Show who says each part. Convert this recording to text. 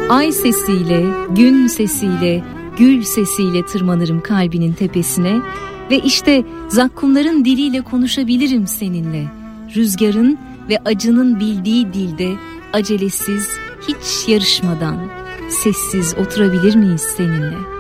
Speaker 1: Ay sesiyle, gün sesiyle, gül sesiyle tırmanırım kalbinin tepesine ve işte zakkumların diliyle konuşabilirim seninle. Rüzgarın ve acının bildiği dilde acelesiz, hiç yarışmadan sessiz oturabilir miyiz seninle?